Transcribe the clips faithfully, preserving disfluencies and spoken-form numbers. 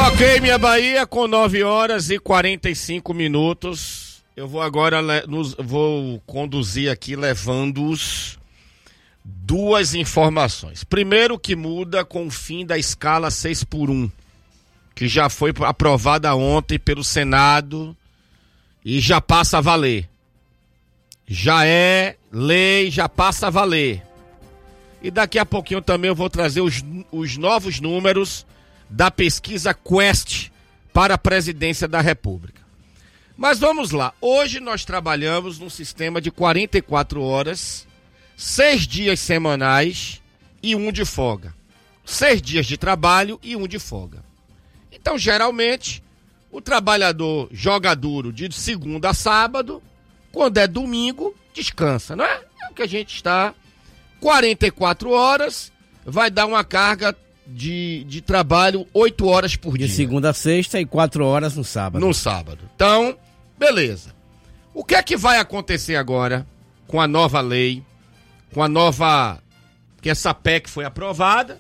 Ok, minha Bahia, com nove horas e quarenta e cinco minutos. Eu vou agora le- nos, vou conduzir aqui levando-os duas informações. Primeiro, que muda com o fim da escala seis por um, que já foi aprovada ontem pelo Senado e já passa a valer. Já é lei, já passa a valer. E daqui a pouquinho também eu vou trazer os, os novos números da pesquisa Quest para a presidência da República. Mas vamos lá. Hoje nós trabalhamos num sistema de quarenta e quatro horas, seis dias semanais e um de folga. Seis dias de trabalho e um de folga. Então, geralmente, o trabalhador joga duro de segunda a sábado, quando é domingo, descansa, não é? É o que a gente está. quarenta e quatro horas, vai dar uma carga de, de trabalho oito horas por dia. De segunda a sexta e quatro horas no sábado. No sábado. Então, beleza. O que é que vai acontecer agora com a nova lei, com a nova... que essa P E C foi aprovada?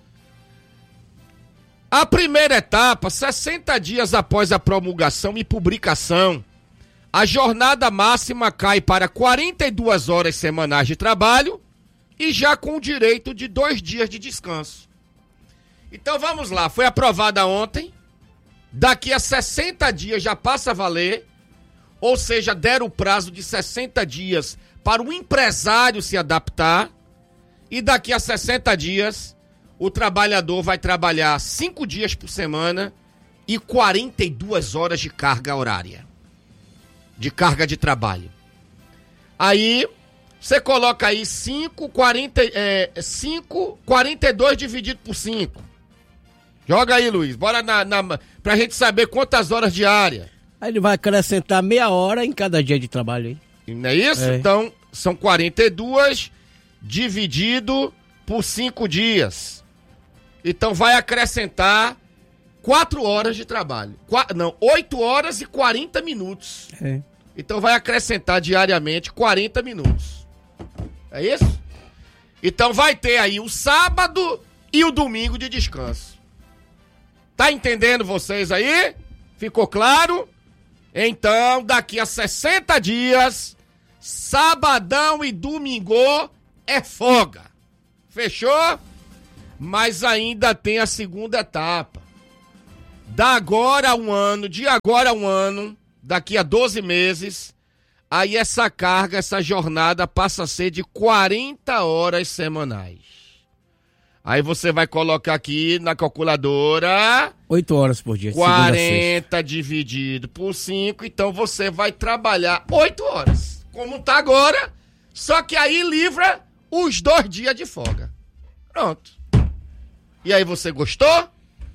A primeira etapa, sessenta dias após a promulgação e publicação, a jornada máxima cai para quarenta e duas horas semanais de trabalho e já com o direito de dois dias de descanso. Então vamos lá, foi aprovada ontem, daqui a sessenta dias já passa a valer, ou seja, deram o prazo de sessenta dias para o empresário se adaptar, e daqui a sessenta dias o trabalhador vai trabalhar cinco dias por semana e quarenta e duas horas de carga horária, de carga de trabalho. Aí você coloca aí cinco, quarenta, é, cinco, quarenta e dois dividido por cinco. Joga aí, Luiz. Bora na, na, pra gente saber quantas horas diárias. Aí ele vai acrescentar meia hora em cada dia de trabalho, hein? Não é isso? É. Então, são quarenta e duas dividido por cinco dias. Então, vai acrescentar quatro horas de trabalho. Qua, não, oito horas e quarenta minutos. É. Então, vai acrescentar diariamente quarenta minutos. É isso? Então, vai ter aí o sábado e o domingo de descanso. Tá entendendo vocês aí? Ficou claro? Então, daqui a sessenta dias, sabadão e domingo é folga. Fechou? Mas ainda tem a segunda etapa. Da agora a um ano, de agora a um ano, daqui a doze meses, aí essa carga, essa jornada passa a ser de quarenta horas semanais. Aí você vai colocar aqui na calculadora... oito horas por dia. quarenta dividido por cinco, então você vai trabalhar oito horas. Como tá agora, só que aí livra os dois dias de folga. Pronto. E aí, você gostou?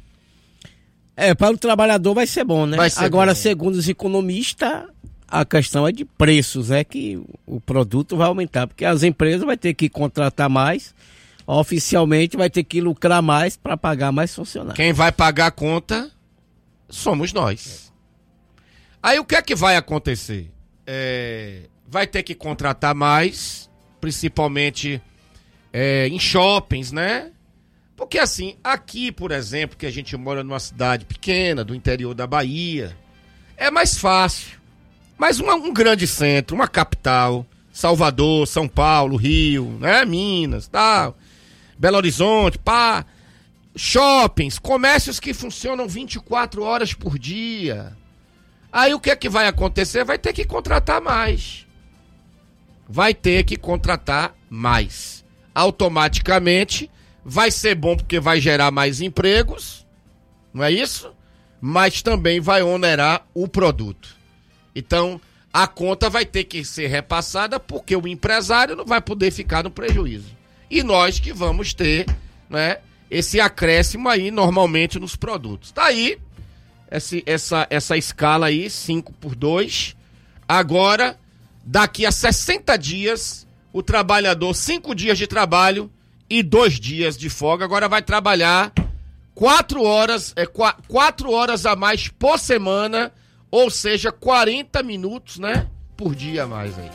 É, para o trabalhador vai ser bom, né? Vai ser Agora, bom. segundo os economistas, a questão é de preços, é que o produto vai aumentar, porque as empresas vão ter que contratar mais... Oficialmente vai ter que lucrar mais para pagar mais funcionários. Quem vai pagar a conta somos nós. Aí o que é que vai acontecer? É, vai ter que contratar mais, principalmente é, em shoppings, né? Porque assim, aqui, por exemplo, que a gente mora numa cidade pequena, do interior da Bahia, é mais fácil. Mas uma, um grande centro, uma capital, Salvador, São Paulo, Rio, né? Minas, tal... Belo Horizonte, pá, shoppings, comércios que funcionam vinte e quatro horas por dia. Aí o que é que vai acontecer? Vai ter que contratar mais. Vai ter que contratar mais. Automaticamente vai ser bom porque vai gerar mais empregos, não é isso? Mas também vai onerar o produto. Então, a conta vai ter que ser repassada porque o empresário não vai poder ficar no prejuízo. E nós que vamos ter, né, esse acréscimo aí normalmente nos produtos. Tá aí esse, essa, essa escala aí, cinco por dois. Agora, daqui a sessenta dias, o trabalhador, cinco dias de trabalho e dois dias de folga. Agora vai trabalhar quatro horas, é, quatro horas a mais por semana, ou seja, quarenta minutos, né, por dia a mais aí.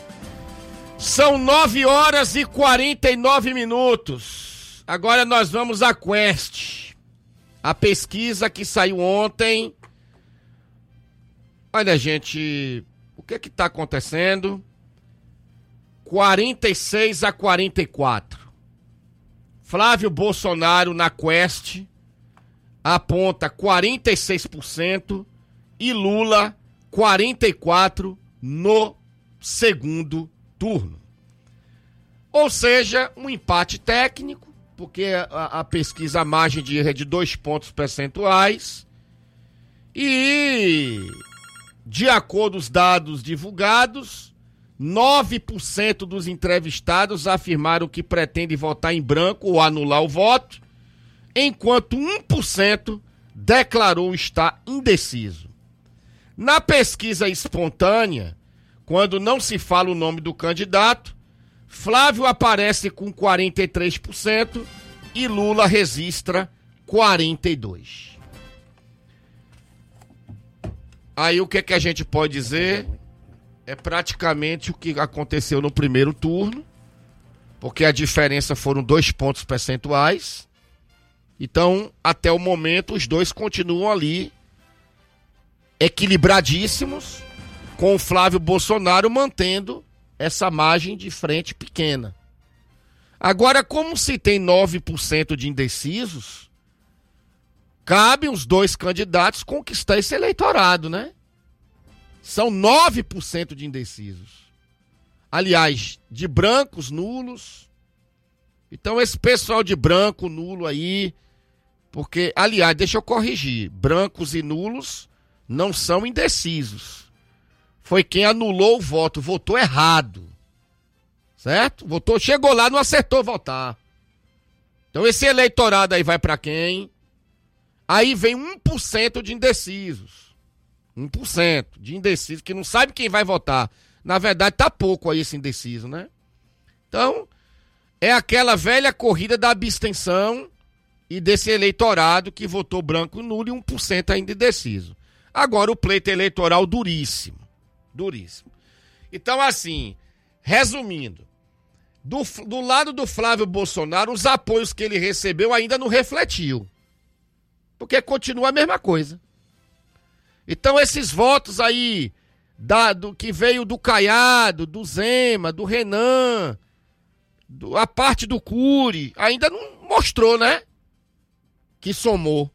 São nove horas e quarenta e nove minutos. Agora nós vamos à Quest. A pesquisa que saiu ontem. Olha, gente, o que que tá acontecendo? quarenta e seis a quarenta e quatro. Flávio Bolsonaro na Quest aponta quarenta e seis por cento e Lula quarenta e quatro por cento no segundo turno. Ou seja, um empate técnico, porque a, a pesquisa, a margem de erro é de dois pontos percentuais e, de acordo com os dados divulgados, nove por cento dos entrevistados afirmaram que pretendem votar em branco ou anular o voto, enquanto um por cento declarou estar indeciso. Na pesquisa espontânea, quando não se fala o nome do candidato, Flávio aparece com quarenta e três por cento e Lula registra quarenta e dois por cento. Aí o que, é que a gente pode dizer? É praticamente o que aconteceu no primeiro turno, porque a diferença foram dois pontos percentuais. Então, até o momento, os dois continuam ali equilibradíssimos, com o Flávio Bolsonaro mantendo essa margem de frente pequena. Agora, como se tem nove por cento de indecisos, cabe os dois candidatos conquistar esse eleitorado, né? São nove por cento de indecisos. Aliás, de brancos, nulos. Então, esse pessoal de branco, nulo aí, porque, aliás, deixa eu corrigir, brancos e nulos não são indecisos. Foi quem anulou o voto, votou errado. Certo? Votou, chegou lá, não acertou votar. Então, esse eleitorado aí vai para quem? Aí vem um por cento de indecisos. um por cento de indeciso, que não sabe quem vai votar. Na verdade, tá pouco aí esse indeciso, né? Então, é aquela velha corrida da abstenção e desse eleitorado que votou branco, nulo e um por cento ainda indeciso. Agora, o pleito eleitoral duríssimo. Duríssimo. Então, assim, resumindo, do, do lado do Flávio Bolsonaro, os apoios que ele recebeu ainda não refletiu. Porque continua a mesma coisa. Então, esses votos aí, da, do, que veio do Caiado, do Zema, do Renan, do, a parte do Cury, ainda não mostrou, né? Que somou.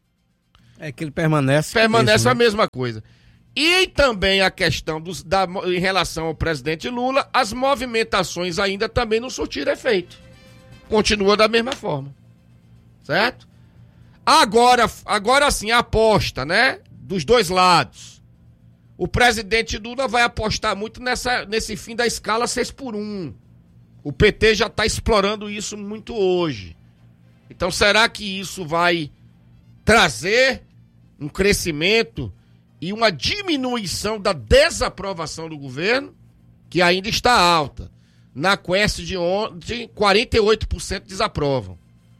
É que ele permanece. Permanece mesmo, a né? mesma coisa. E também a questão dos, da, em relação ao presidente Lula, as movimentações ainda também não surtiram efeito. Continua da mesma forma. Certo? Agora, agora sim, a aposta, né? Dos dois lados. O presidente Lula vai apostar muito nessa, nesse fim da escala seis por um. O P T já está explorando isso muito hoje. Então, será que isso vai trazer um crescimento e uma diminuição da desaprovação do governo, que ainda está alta? Na Quest de ontem, quarenta e oito por cento desaprovam.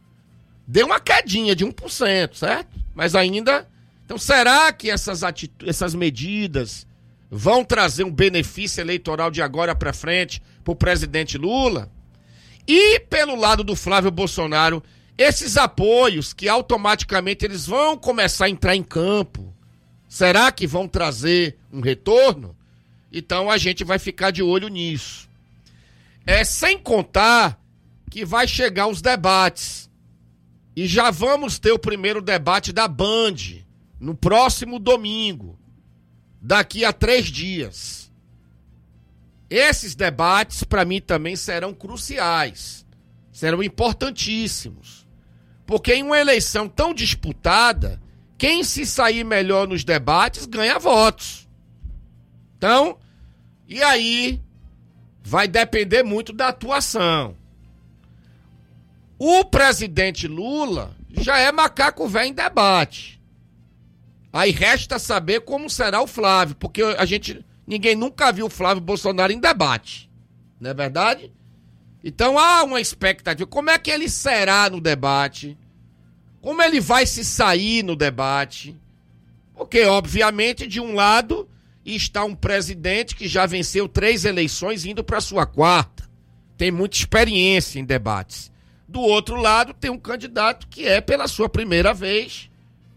Deu uma quedinha de um por cento, certo? Mas ainda... Então, será que essas, atitu- essas medidas vão trazer um benefício eleitoral de agora para frente para o presidente Lula? E, pelo lado do Flávio Bolsonaro, esses apoios que automaticamente eles vão começar a entrar em campo, será que vão trazer um retorno? Então, a gente vai ficar de olho nisso. É sem contar que vai chegar os debates. E já vamos ter o primeiro debate da Band no próximo domingo, daqui a três dias. Esses debates, para mim, também serão cruciais, serão importantíssimos, porque em uma eleição tão disputada, quem se sair melhor nos debates ganha votos. Então, e aí vai depender muito da atuação. O presidente Lula já é macaco velho em debate. Aí resta saber como será o Flávio, porque a gente, ninguém nunca viu o Flávio Bolsonaro em debate, não é verdade? Então há uma expectativa, como é que ele será no debate, como ele vai se sair no debate, porque obviamente de um lado está um presidente que já venceu três eleições indo para sua quarta, tem muita experiência em debates. Do outro lado tem um candidato que é pela sua primeira vez,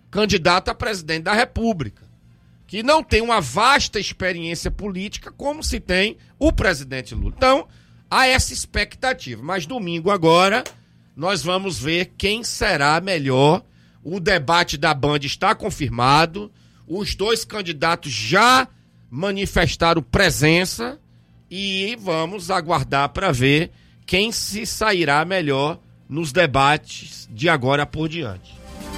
candidato a presidente da República, que não tem uma vasta experiência política como se tem o presidente Lula. Então, há essa expectativa. Mas domingo agora, nós vamos ver quem será melhor. O debate da Band está confirmado. Os dois candidatos já manifestaram presença e vamos aguardar para ver quem se sairá melhor nos debates de agora por diante.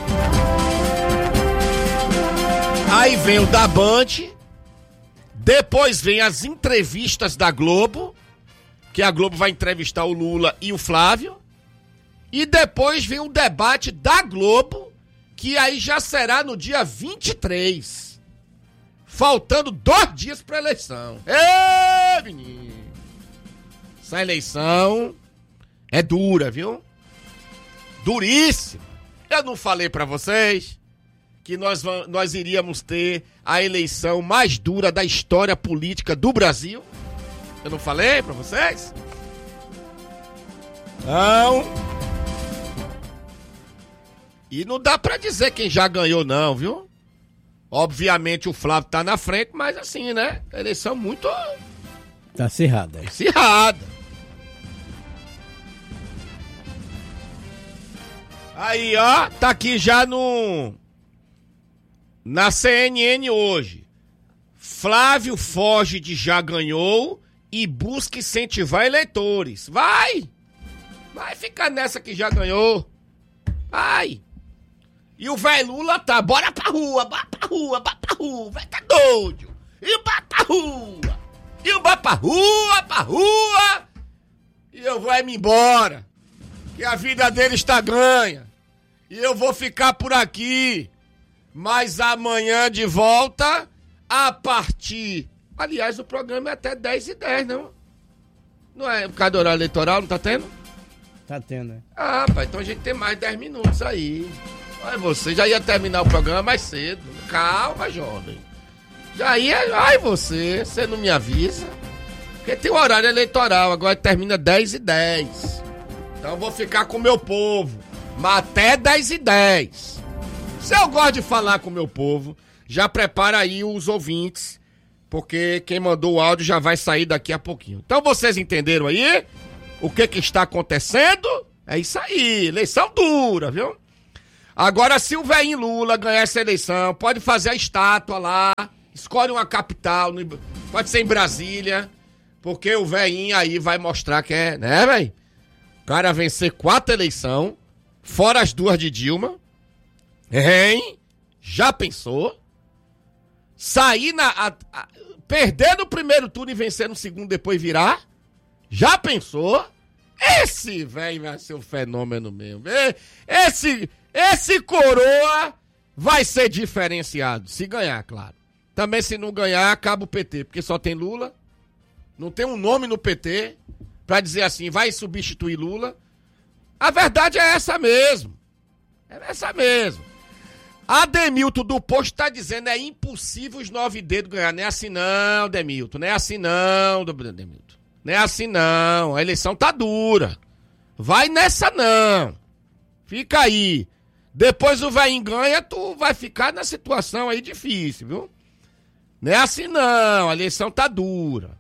Aí vem o da Band, depois vem as entrevistas da Globo, que a Globo vai entrevistar o Lula e o Flávio, e depois vem o debate da Globo, que aí já será no dia vinte e três, faltando dois dias para a eleição. Ê, menino! Essa eleição é dura, viu? Duríssima. Eu não falei para vocês que nós, nós iríamos ter a eleição mais dura da história política do Brasil? Eu não falei pra vocês? Não. E não dá pra dizer quem já ganhou não, viu? Obviamente o Flávio tá na frente, mas assim, né? Eleição muito... Tá acirrada. Acirrada. Aí, ó, tá aqui já no... Na C N N hoje, Flávio foge de já ganhou e busca incentivar eleitores. Vai! Vai ficar nessa que já ganhou. Vai! E o velho Lula tá, bora pra rua, bora pra rua, bora pra rua, vai tá doido. E bora pra rua. E bora pra rua, pra rua. E eu vou me embora. Que a vida dele está ganha. E eu vou ficar por aqui. Mas amanhã de volta, a partir... Aliás, o programa é até dez e dez, não? Não é por causa do horário eleitoral, não tá tendo? Tá tendo, né? Ah, pai, então a gente tem mais dez minutos aí. Olha, você já ia terminar o programa mais cedo. Calma, jovem. Já ia... Ai, você, você não me avisa. Porque tem o horário eleitoral, agora termina dez e dez. Então eu vou ficar com o meu povo. Mas até dez e dez. Se eu gosto de falar com o meu povo, já prepara aí os ouvintes, porque quem mandou o áudio já vai sair daqui a pouquinho. Então vocês entenderam aí o que que está acontecendo? É isso aí, eleição dura, viu? Agora, se o velhinho Lula ganhar essa eleição, pode fazer a estátua lá, escolhe uma capital, pode ser em Brasília, porque o velhinho aí vai mostrar que é, né, velho? O cara vencer quatro eleições, fora as duas de Dilma. Hein? Já pensou? Sair na... A, a, perder no primeiro turno e vencer no segundo, depois virar? Já pensou? Esse velho vai ser um fenômeno mesmo. Esse, esse coroa vai ser diferenciado. Se ganhar, claro. Também se não ganhar, acaba o P T. Porque só tem Lula. Não tem um nome no P T pra dizer assim, vai substituir Lula. A verdade é essa mesmo. É essa mesmo. Ademilton do Posto tá dizendo, é impossível os nove dedos ganhar. Não é assim não, Demilton. Não é assim não, Demilton. Não é assim não. A eleição tá dura. Vai nessa não. Fica aí. Depois o velhinho ganha, tu vai ficar na situação aí difícil, viu? Não é assim não. A eleição tá dura.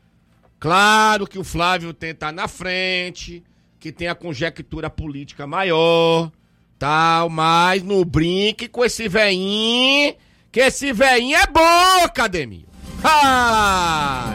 Claro que o Flávio tem tá na frente, que tem a conjectura política maior... Tal, mas não brinque com esse veinho, que esse veinho é bom, Ademir. Ah,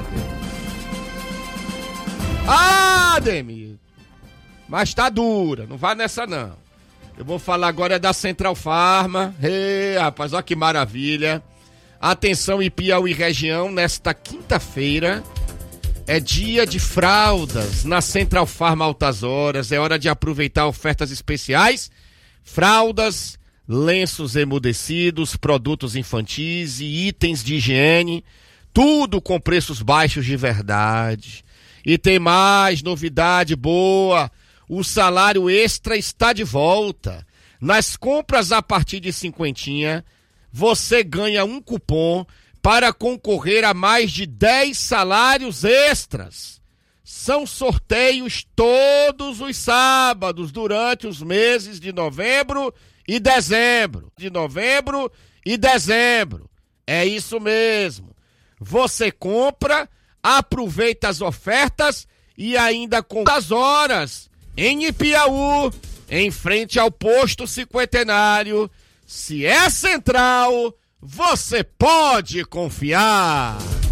ah, Ademir. Mas tá dura, não vai nessa não. Eu vou falar agora da Central Farma. Ei, rapaz, olha que maravilha. Atenção em Piauí região, nesta quinta-feira é dia de fraldas na Central Farma Altas Horas. É hora de aproveitar ofertas especiais. Fraldas, lenços emudecidos, produtos infantis e itens de higiene, tudo com preços baixos de verdade. E tem mais novidade boa, o salário extra está de volta. Nas compras a partir de cinquentinha, você ganha um cupom para concorrer a mais de dez salários extras. São sorteios todos os sábados durante os meses de novembro e dezembro. De novembro e dezembro. É isso mesmo. Você compra, aproveita as ofertas e ainda com as horas em Ipiaú, em frente ao posto cinquentenário. Se é Central, você pode confiar.